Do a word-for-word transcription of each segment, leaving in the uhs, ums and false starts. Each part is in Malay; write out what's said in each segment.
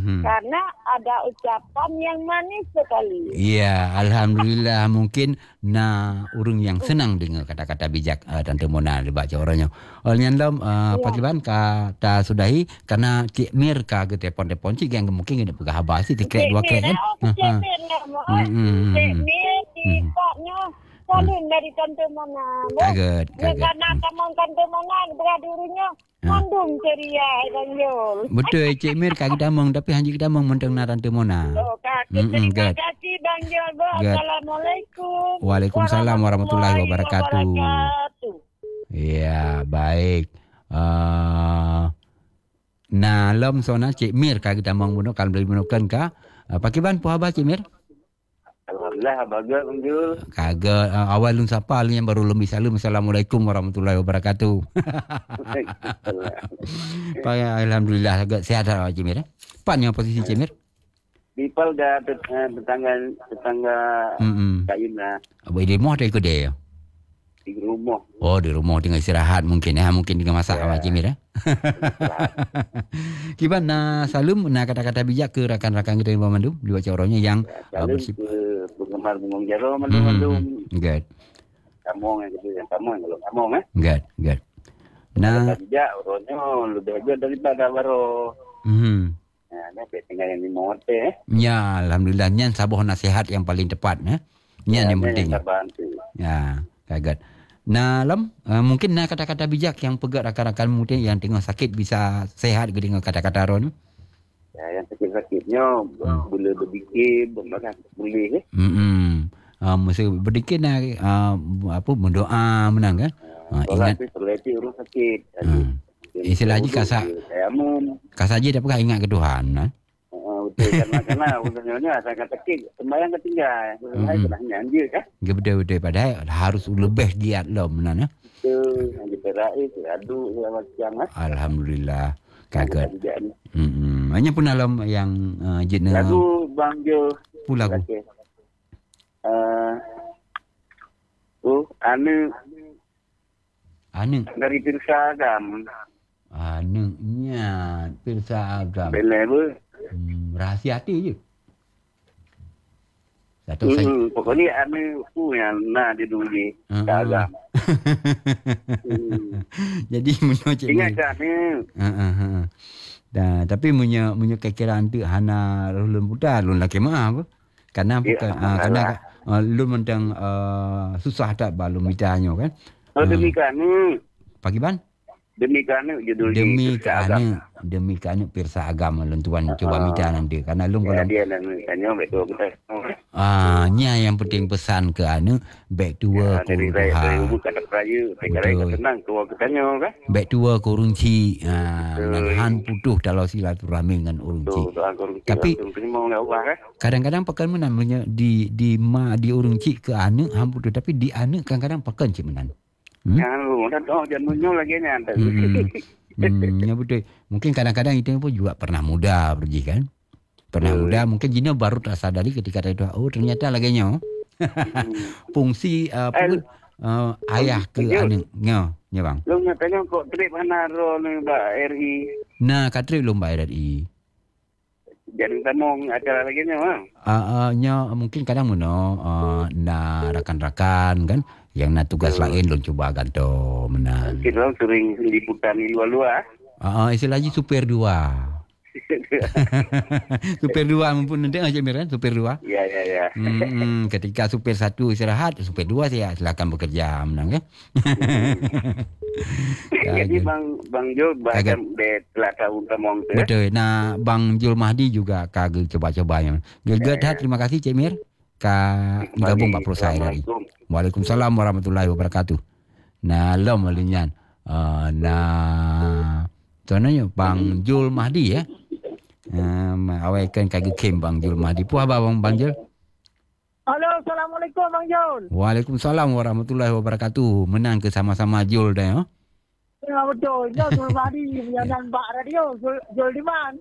Mm-hmm. Karena ada ucapan yang manis sekali. Ya, alhamdulillah mungkin na urang yang senang dengar kata-kata bijak uh, Tante Mona dibaca orangnya. Oleh lom uh, Ya. pakiban ka ta sudahi karena Cik Mir ka ke telefon-telefon cik yang mungkin ada pegah habas si tikrek dua krek kan. Cik Mir lah. Cik Mir sifatnya salin dari Tante Mona. Kaget, kaget. Karena kamu Tante Mona beradurunya mandung ceria Bang Jul. Betul Cik Mir kaki damang tapi hanya kita damang mentang na Tante Mona. Oh, kakek, terima good. kasih Bang Jul. Assalamualaikum. Waalaikumsalam warahmatullahi wabarakatuh. Ya, baik. Uh, nah, lom sona Cik Mir kaki damang bunuh kalau boleh bunuhkan ka. Uh, Pakiban puh abah Cik Mir? Alhamdulillah, bagus Bang Jul. Kagak uh, awal lun sapa lun yang baru lebih salam. Assalamualaikum warahmatullahi wabarakatuh. Pak alhamdulillah agak sehat lah Cik Mir. Pannya posisi Cik Mir? People dah tetangga tetangga kain lah. Abang di rumah atau ikut dia? Di rumah. Oh di rumah tinggal istirahat mungkin ya, mungkin tinggal masak sama Cik Mir ya. Gimana Salum nak kata-kata bijak ke rakan-rakan kita di Bandung dibaca orangnya yang ya, Salum ke penggemar bungung jaro Bandung. Good. Kamu yang gitu yang kamu yang kalau kamu eh. Good, good. Nah, bijak orangnya lebih aja daripada baru. Hmm. Nah, ada tinggal yang di mote eh. Ya, alhamdulillah nyan sabuh nasihat yang paling tepat eh. Nyan yang penting. Ya, kaget. Nah, lam uh, mungkin nak kata-kata bijak yang pegat rakan-rakan mungkin yang tengah sakit bisa sehat ke dengan kata-kata ron. Ya, yang sakit-sakitnya hmm. boleh berfikir, bermakan boleh eh. Hmm. Uh, mesti berdikir nak uh, apa berdoa menang kan? Uh, ingat terleti orang sakit. Hmm. Istilah haji kasar. Kasar haji dapat ingat ke Tuhan nah. Betul karena sebenarnya saya kata sakit sembahyang ketinggal. Saya pernah nyanyi kan. Betul-betul padahal harus lebih giat lo menang ya. Betul, yang diperai adu segala macam ah. Alhamdulillah. Kaget. Hmm. Hanya pun alam yang uh, jenis lagu Bang Jo. Pula lagu. Eh uh, anu anu dari Pirsa Agam. Anu nya Pirsa Agam. Belewe. Hmm, rahsia hati je. Satu hmm, saya. Pokoknya anu tu yang nak dia dulu ni. Uh-huh. Agam. hmm. Jadi menurut cik ingat tak ni? Uh-huh. Dah, tapi punya punya kekiraan tu hana lulun buta lulun laki mah apa? Karena bukan ya, uh, karena uh, lulun mentang uh, susah tak balum mitanya kan. Oh demikian ni. Pagi ban? Demi kerana judul demi kerana demi kerana Pirsa Agama lun tuan uh, cuba minta nanti karena lun ya, kalau dia nak tanya baik tu kita ah nya yang penting pesan ke anu back to work ya, dari dari ibu kata raya perkara senang tu kita tanya kan back to work urunci ah han putus kalau silaturahmi dengan urunci tapi kadang-kadang pakai menamanya di di ma di urunci ke anu han putus tapi di anu kadang-kadang pakai cik menan. Hmm? Yang oh jangan muncul lagi ni anda. Hmm, hmm, ya betul. Mungkin kadang-kadang itu pun juga pernah muda pergi kan. Pernah hmm. muda mungkin Gina baru tak sadari ketika itu oh ternyata laginya hmm. fungsi uh, pun uh, ayah ke anak nya ya bang. Lu nak tanya kok trip mana ro ni Mbak R I. Nah, kat trip lu Mbak R I. Jadi tamong acara lagi nya bang. Ah uh, uh, nya mungkin kadang mono uh, na rakan-rakan kan yang nak tugas hmm. lain lu cuba ganto menang. Kita sering liputan di luar-luar. Ah uh, istilahnya super dua. Super dua mumpun nanti aja Miran super dua. Ya ya ya. Hmm, ketika super satu istirahat, super dua saya silakan bekerja menang ya. Jadi Bang Bang Jul bahkan de telah tahu tamong tu. Betul. Nah, Bang Jul Mahdi juga kagak coba-cobanya. Geget ya, ya. Terima kasih Cik Mir. Ka gabung Pak Pro saya dari. Waalaikumsalam warahmatullahi wabarakatuh. Nah, lo melinyan. Uh, nah, contohnya Bang Jul Mahdi ya. Um, awak kan kagak kem Bang Jul Mahdi. Puah Bang Bang Jul. Halo, Assalamualaikum Bang Jul. Waalaikumsalam warahmatullahi wabarakatuh. Menang ke sama-sama Jul dah ya. Ya betul. Ya Jul Mahdi menyanyikan Pak Radio Jul, Jul Diman.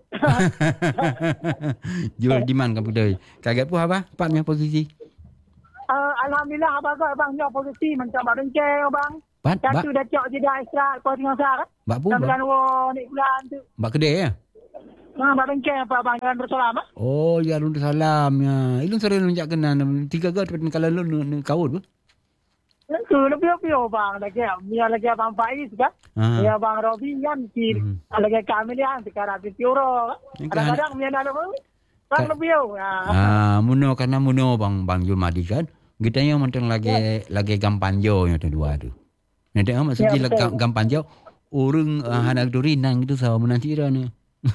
Jul Diman kamu dah. Kagak puah apa? Paknya posisi. Uh, Alhamdulillah abang abang nyo posisi mencoba benceng bang. Bat, bat. Sudah cok jadi istirahat kau tengah sah. Bak pu. Bulan wo ni bulan tu. Bak kedai ya? Ha, abang bengkel apa abang Jalan Bersalam ah. Oh, ya Runda Salam ya. Ilun sering lunjak kenan tiga ke tapi kalau lu nu kawut. Itu lebih lebih bang lagi. Dia lagi abang Faiz kan. Ha. Ya abang Robi kan kiri. Hmm. Lagi kami lihat sekarang di Tiuro. Kadang-kadang dia ada apa? Bang Ka- lebih ya. Ah, muno karena muno bang Bang Jul Mahdi kan. Kita yang mentang lagi lagi gampanjo yang tu dua tu. Nanti amat segi Ya, lagi betul. gampanjo urung uh, hanak durinan gitu sama menantira ni.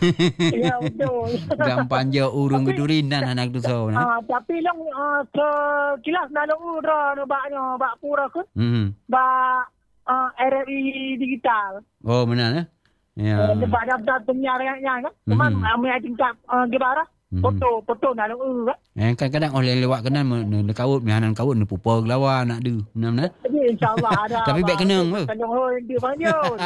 Ya betul. Gampanjo urung Tapi- durinan anak tu sama. Ah, tapi long uh, ke kilas dalam udra no baknya bak pura ke Hmm. bak uh, R R I digital. Oh benar eh? Ya. Uh, sebab daftar penyiarannya kan. Cuma Mhm. kami ada tingkat uh, gebara Mhm. foto foto dalam udra. Eh kadang-kadang oleh lewat kenan ne kawut mihanan kawut ne pupa gelawa nak du. Benar-benar. Jadi insyaAllah ada. Tapi baik kenang ke? Kenang hoi dia panjang.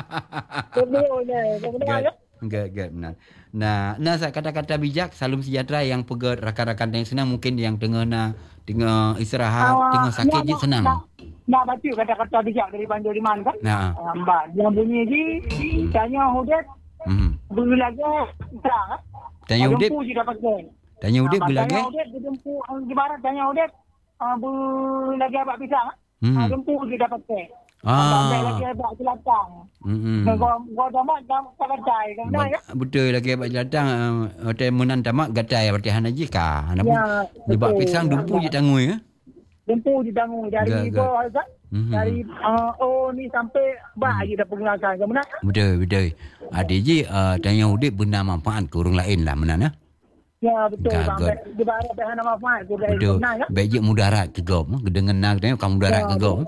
Betul ni. Betul ya. Good, good, benar. Nah, nah saya kata-kata bijak, salam sejahtera yang pegat rakan-rakan yang senang mungkin yang tengah na tengah istirahat, Ah, tengah sakit je nak- senang. Nak, nak baca kata-kata bijak dari Panjang Liman kan? Nah. Ah, Mbak, yang bunyi ni, tanya Hudet, Hmm. beli lagi, terang kan? Tanya Udip, Jempu je dapat geng. tanya Udip Ah, bila Tanya lagi? Hudet, dia jempu, ah, di barat tanya Hudet, ah, beli lagi abang pisang kan? Hmm. Ah, jempu je dapat geng. Ambil Ah. lagi abang jelantang. Hmm. Gua gua damat dalam tak kedai kan dah ya. Betul lagi abang datang hotel menan tamak gatai berarti hana jika. Hana pun Ya, lebak betul. pisang dumpu je tangui ya. Jempu je tanggung Gak, dari gak. gua kan? Mhm. Dari ah, oh ni sampai bak je dah pergunakan ke mana? Betul, betul. Ada je uh, tanya Udip benda manfaat ke orang lain lah menan ya. Ya betul Gak, bang. gak. Di barat dah nama Fahad tu dari Betul. benar kan? Baik je mudarat ke gop. Kedengan nak tengok kamu mudarat ke gop.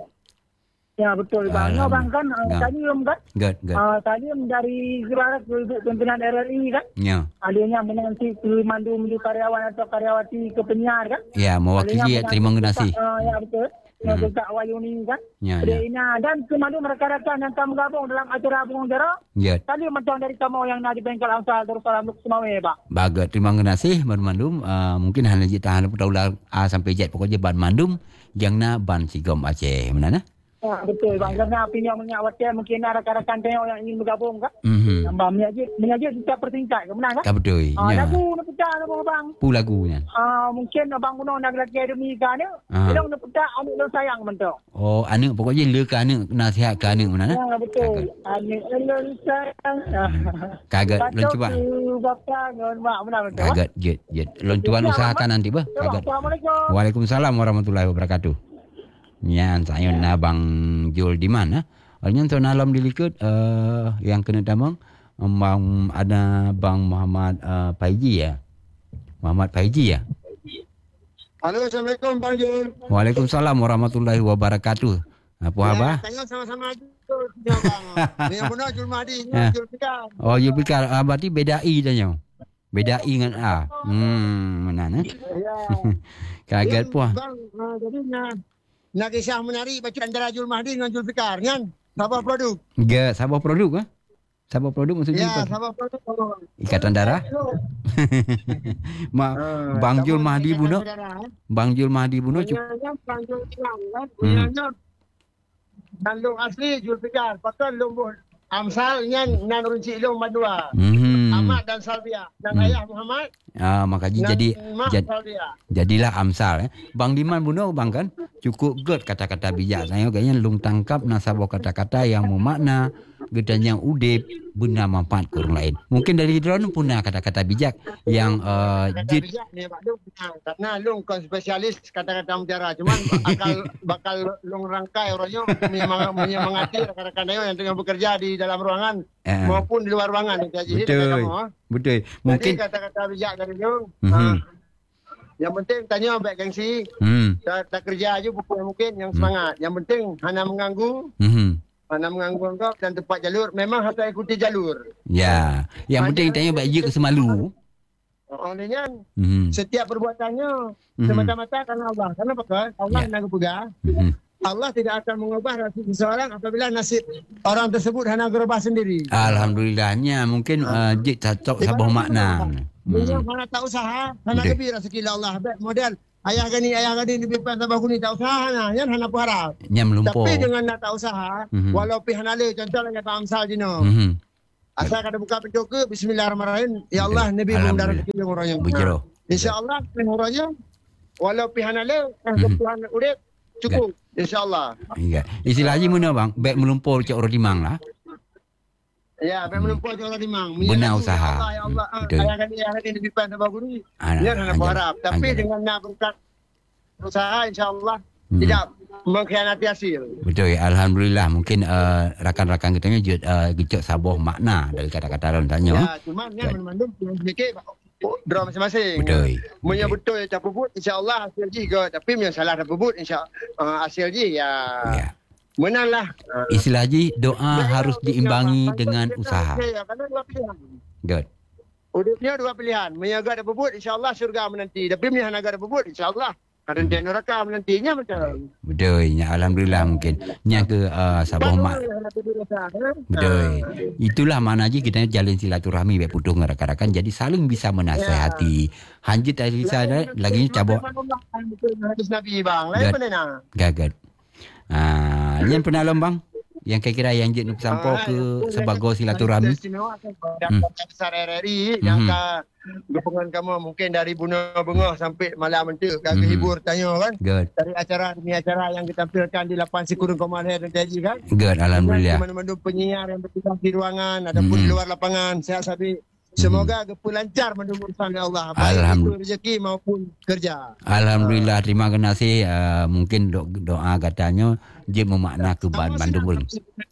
Ya betul bang. Ya bang kan Ya. tadi um kan. Good, good. Ah tadi um dari Barat Ibu Pimpinan R R I kan. Ya. Adanya menanti mandu menuju karyawan atau karyawati ke penyiar kan. Ya, mewakili ya, terima kasih. Ah ya betul. Yang Hmm. juga Wayuni kan. Ya, Dia ya. ini dan kemandu mereka-rekan yang kamu gabung dalam acara Bunga Jarak. Ya. Tadi macam dari kamu yang nak di bengkel Amsal Darussalam Luk Semawe pak. Bagus, terima kasih Ban Mandum. Uh, mungkin hanya je tahan putaulah A sampai Z pokoknya Ban Mandum yang na Ban Sigom Aceh. Mana nah? Ya betul bang. Kerana apinya menyawatnya mungkin ada rakan-rakan tengok yang ingin bergabung kan. Mhm. Nambah menyajik, menyajik kita pertingkat ke benar kan? Tak betul. Ah, Ya. lagu nak pecah apa bang? Pu lagunya. Ah, mungkin abang Gunung nak lagi akademi kan ni. Ah. Dia nak pecah anak lu sayang mentok. Oh, anak pokoknya le ke anak nasihat ke anak mana nah? Ya betul. Anak lu sayang. Kaget, lon cuba. Bapa ngon mak benar betul. Kaget, jet, jet. Lon cuba usahakan nanti bah. Kaget. Assalamualaikum. Waalaikumsalam warahmatullahi wabarakatuh. Nyan saya na Bang Jul di mana? Alnya tu nalam dilikut uh, yang kena damang um, bang ada Bang Muhammad uh, Paiji ya. Muhammad Paiji ya. Halo, Assalamualaikum Bang Jul. Waalaikumsalam warahmatullahi wabarakatuh. Apa khabar? Ya, tanya sama-sama aja tu, dia bang. Ni yang benar Jul Mahdi, ni Ya. Jul Fikar. Oh, you pikir uh, berarti beda I tanya. Beda I dengan A. Hmm, mana nah? Ya. Kaget Yang, puah. Bang, uh, jadi nak, nak kisah menarik baca antara Jul Mahdi dengan Jul Fikar, kan? Sabah produk. Ge, sabah produk ah? Sabah produk maksudnya Ya, apa? Sabah produk. Ikatan darah? Ma, Ah, Bang Jul Sabah Mahdi Ikatan bunuh. Saudara, eh. Bang Jul Mahdi bunuh cukup. Punyanya Bang Jul Fikar, kan? Hmm. Punyanya dan long asli Jul Fikar. Pakai long Amsal yang nan runci long madua. Hmm. Ahmad dan Salvia. Dan Hmm. ayah Muhammad. Ah, makanya Dan jadi mak jad, Salvia. jadilah Amsal eh. Bang Diman bunuh bang kan cukup good kata-kata bijak. Saya kayaknya lung tangkap nasabah kata-kata yang memakna gedan yang udip benda manfaat ke orang lain. Mungkin dari drone punya kata-kata bijak yang uh, Kata jid bijak ni Pak Long. Ha, karena Long kan spesialis kata-kata mutiara. Cuman akal bakal Long rangkai orangnya menyemang, menyemangati rakan-rakan dia yang tengah bekerja di dalam ruangan eh, maupun di luar ruangan. Jadi betul. kamu, ha. Betul. Jadi Mungkin kata-kata bijak dari Long. Mhm. Ha. Yang penting tanya baik gengsi. hmm. Tak, tak kerja aja buku yang mungkin yang semangat. Yang penting hana mengganggu. Mhm. Hana mengganggu engkau dan tempat jalur. Memang harus ikuti jalur. Ya, yang penting tanya baik je ke semalu. Olehnya Mhm. setiap perbuatannya Mhm. semata-mata karena Allah. Karena apa? Allah Ya. yang pegang. Mhm. Allah tidak akan mengubah nasib seseorang apabila nasib orang tersebut hanya gerubah sendiri. Alhamdulillahnya mungkin uh, jid cocok sabah makna. Dia Hmm. mana tak usaha, hanya Betul. lebih rezeki Allah. Baik model ayah gani ayah gani di pipan sabah kuni tak usaha hanya yang hanya harap. Nyam lumpur. Tapi dengan nak tak usaha, Mhm. walau pi hanale contoh lagi tak amsal dino. Mhm. Asal kada buka pintu ke bismillahirrahmanirrahim. Ya Allah Nabi mengundang rezeki orangnya. Bujro. Insya-Allah orangnya walau pihana le eh Mhm. kepulan urip cukup insya-Allah. Ya. Istilah haji mana bang? Baik melumpur cak orang dimang lah. Ya, baik melumpur orang dimang. Benar usaha. Ya Allah, ya Allah. Betul. Ayah kali ayah kali lebih pandai baguru. Ah, Ya nak anjay. berharap. Tapi Anjay. dengan nak berkat usaha insya-Allah Hmm. tidak mengkhianati hasil. Betul, alhamdulillah. Mungkin uh, rakan-rakan kita ni uh, gecek sabuh makna dari kata-kata orang tanya. Ya, cuma ni Kan. mandum sedikit draw masing-masing. Betul. Punya Betul. betul tak pebut insya-Allah hasil ji ke tapi punya salah tak pebut insya uh, hasil ji ya. Ya. Menanglah. Istilah haji doa harus diimbangi dengan usaha. Ya, kerana dua pilihan. Good. Udupnya dua pilihan. Menyaga ada bebut, insya-Allah syurga menanti. Tapi punya naga ada bebut, insya-Allah ada dia neraka menantinya macam. Betul. Ya, alhamdulillah mungkin. Nya ke uh, sabuh mak. Betul. Itulah makna haji kita jalin silaturahmi baik putus dengan rakan-rakan jadi saling bisa menasihati. Hanjit tadi saya lagi cabut Hadis Nabi bang. Lain Gad. mana nak? gagal. Ah, yang pernah lombang yang kira-kira yang jid nak sampai ke sebagai silaturahmi. Dan besar R R I yang ka gabungan kamu mungkin dari bunga bunga sampai malam itu kagak Mhm. hibur tanya kan. Good. Dari acara demi acara yang ditampilkan di lapan Sikurun Komandan dan Jaji kan. Good, alhamdulillah. Mana-mana penyiar yang bertugas di ruangan ataupun Mhm. di luar lapangan. Saya sabi semoga gepu lancar menurut urusan Allah. Baik Alhamdulillah. itu rezeki maupun kerja. Alhamdulillah, terima kasih. Uh, mungkin do- doa katanya dia memakna ke Ban- Bandung Burung.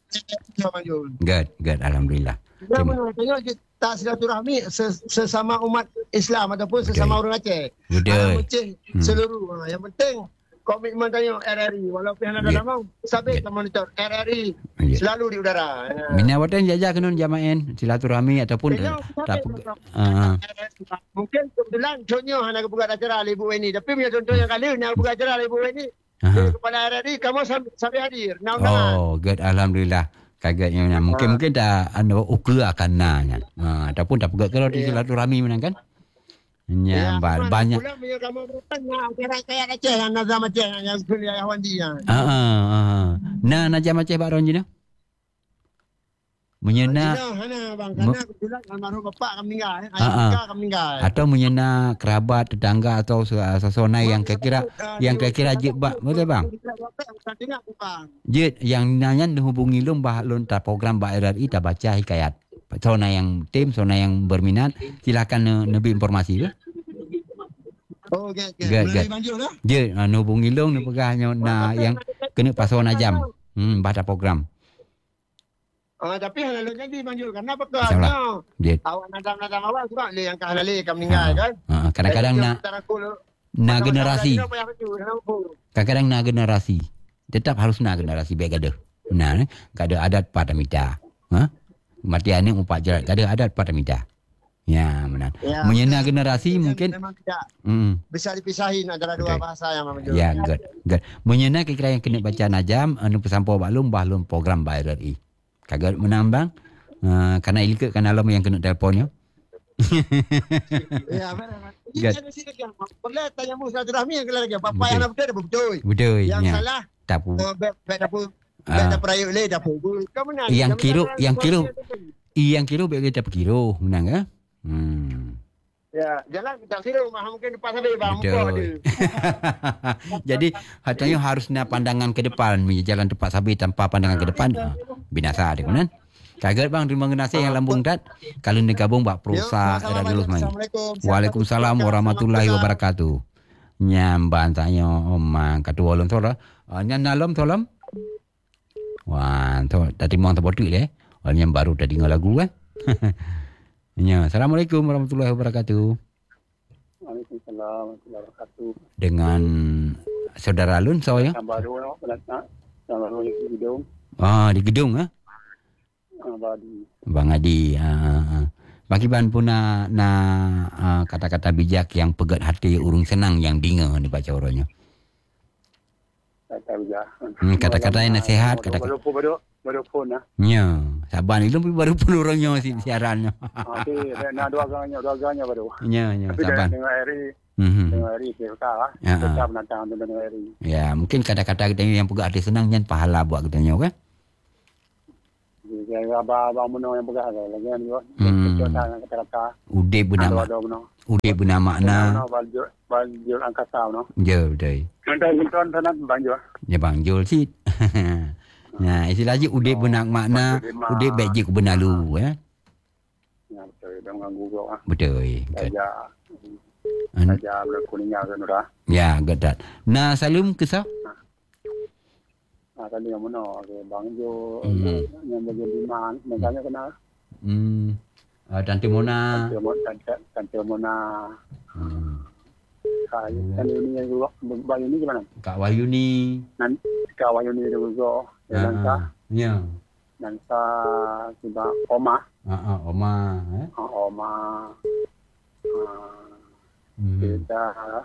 Good, good, alhamdulillah. Kita Terima- menurutnya kita silaturahmi ses- sesama umat Islam ataupun sesama Betul. orang Aceh. Betul. Ada Aceh Hmm. seluruh. Ha, Yang penting komitmen tanya R R I. Walaupun yang ada Ya. mau sabit Ya. monitor R R I Ya. selalu di udara. Ha. Mina watan jaja kenon jamaen silaturahmi ataupun Tengok, tak sabit, uh, Mungkin kebetulan contohnya anak buka acara Ibu Weni. Tapi punya contoh yang kali nak buka acara Ibu Weni. Aha. Kepala R R I kamu sam- sampai hadir. Nah, undangan. Oh, good, alhamdulillah. Kagetnya mana. Mungkin mungkin dah anda ukur akan nanya. Ha, ataupun tak pegat kalau di Ya. silaturahmi mana kan? Ya, ba- cuma banyak. Pulang punya kamu bertanya acara kayak Aceh yang Nazam Aceh yang kuliah Wandi yang. Ah, ah, ah. Nah, najam Aceh Pak Ronji nah. Menyena Nah, hana bang, karena kebetulan almarhum bapak kami meninggal, eh. Ah, ah. ayah kakak kami meninggal. atau menyena kerabat tetangga atau sesonai yang kira-kira yang kira-kira jid bak betul bang? Tengok bang. Jid yang nanya hubungi lum bah lun ta program ba R R I ta baca hikayat. Sona yang tim, sona yang berminat, silakan ne, nebi informasi ya. Oh, okey okey. Gad, Boleh gad. dibanjur dah. Jid uh, hubungi lum ne pegahnya na yang kena pasona jam. Hmm, bah ta program. Ah, tapi hana lu jadi banjur karena apa InsyaAllah. kau? Jid. Awak nadam-nadam awal sebab le yang kah le kami meninggal Ah, kan. Uh, kadang-kadang na na generasi. Kadang-kadang na generasi. Tetap harus na generasi baik ada. Nah, kada adat pada mita. Ha? Mati ani upat jarat kada adat pada mita. Ya, benar. Ya, Menyena generasi mungkin memang tidak hmm, bisa dipisahin antara dua Betul. bahasa yang menjur. ya good. Good. Menyena kira yang kena baca najam anu pesampau baklum bahlum program ba R R I. Kagak menambang uh, karena ilke kan alam yang kena teleponnya. Ya, benar. Gad. Jadi ada sikit yang boleh tanya mu silaturahmi yang kelar lagi. Apa Betul. yang nak betul betul. Betul. Yang Ya. salah Tak pu. oh, baik baik dapur Ah. baik dapur ayu le dapur. Kamu nak Yang kamu kiro- nak- yang kamu kiro. nak- I yang kilo baik kita perkiro, menang ke? Hmm. Ya, jalan kita sini rumah mungkin depan sampai bang. Betul. Muka dia. Jadi katanya harusnya pandangan ke depan, jalan tepat sabi tanpa pandangan ke depan, ah, binasa dia kan? Kaget bang, terima kasih yang lambung dat. Kalau ni gabung bak perusahaan Yo, era dulu main. Assalamualaikum. Waalaikumsalam warahmatullahi wabarakatuh. Nyamban tanya omang katu walon tola. Nyan nalom tolam. Wan to tadi mau terbotu le. Yang baru tadi ngalagu kan. Ya, assalamualaikum warahmatullahi wabarakatuh. Waalaikumsalam warahmatullahi wabarakatuh. Dengan saudara Lun so ya. Yang baru no, belakang. Yang baru di gedung. Ah di gedung ah. Yang baru. Bang Adi. Ah, ah. Bagi ban pun na, na ah, kata-kata bijak yang pegat hati urung senang yang dinga ni baca orangnya. Kata bija. Hmm, kata-kata yang nasihat, kata- Baru pun baru baru pun nah. Ya, saban itu baru pun orangnya si siarannya. Okey, nak dua agaknya, dua agaknya baru. Ya, ya, Tapi saban. dengan Eri, Mhm. dengan Eri kita lah. Ya, Kita ah. menantang dengan Eri. Ya, mungkin kata-kata kita yang pegat hati senang yang pahala buat kita kan. Juga Kira abang-abang menang yang pegang lagi kan juga. Hmm. Contoh kata-kata. Udip bernama Ada menang. Udip bernama makna. Banjur banjur angkasa no. Ya betul. Contoh contoh sana banjur. Ya bang Jul sit. Nah, istilah je udip benak makna, udip baik je ku benalu ya. Ya betul dengan Google ah. Betul. Saja. An- Saja berkuningnya kan dah. Ya, gadat. Nah, Salim kesah? Ah tadi yang mana ke Bang Jo Hmm. yang bagian lima makanya kena Hmm. Uh, Tante Mona. Tante Mona Tante Mona Hmm. kai kan ini yang juga Bang ini gimana? Kak Wahyuni. Nanti kawan ini juga dan sa Ah, ya. dan sa kita Oma Ah, ah, Oma, eh. ah, Oma ah, Hmm. kita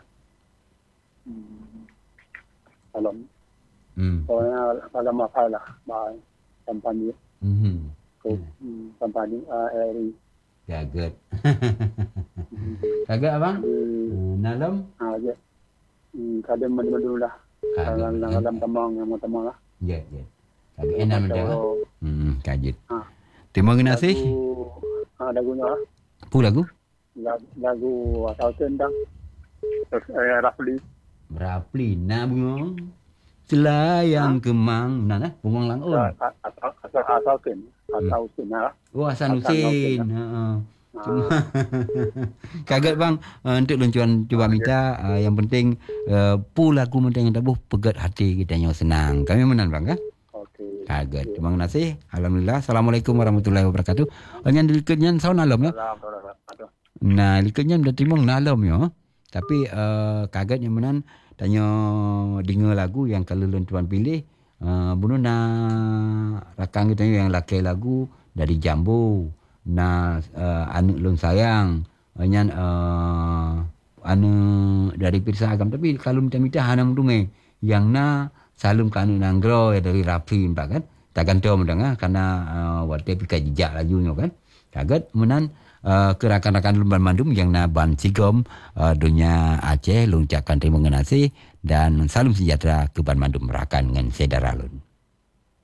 hmm, kalau Hmm. Soalnya kalau makai lah, baik kampanye, Hmm. ke hmm, kampanye uh, eri. Kaget. Kaget abang? Di Hmm, Nalam? aja, kadang madu lah. Kalau Kaget. dalam tamang yang mau tamang lah. Ya, ya. Kaget enak mendak. Hmm, kaget. Ah. Terima kasih. Lagu, ah, lagunya lah. Pu lagu? Lagu, lagu asal tendang. Terus eh, Rafli. Rapli na bungong. Selayang kemang. Nah, nah, bungong lang on. Asal asal asal ten, asal ten lah. Oh, Hasan Hasan Hussein. Hussein. Ha. Cuma Ah, kaget bang uh, untuk luncuran cuba minta uh, yang penting uh, pu lagu mentang yang tabuh pegat hati kita yang senang. Kami menang bang kan? okey. Kaget. Terima kasih. Alhamdulillah. Assalamualaikum warahmatullahi wabarakatuh. Dengan dilikatnya sound alam ya. Alhamdulillah. Nah, dilikatnya dah terima alam ya. Tapi uh, kaget yang menan tanya dengar lagu yang kalau luncuran pilih uh, bunuh na rakang kita yang lakai lagu dari Jambu. Nah, uh, anu lun sayang. Nyan uh, anu dari Pirsa Agam. Tapi kalau minta-minta hanam dume yang na salum kanu nanggro ya dari Rafi mbak kan. Takkan tahu mendengar karena uh, waktu pika jejak lajunya kan. Kaget menan uh, ke rakan-rakan Lumban Mandum yang na ban Sigom uh, dunia Aceh luncakan terima kasih dan salam sejahtera ke Ban Mandum rakan dengan saudara lun.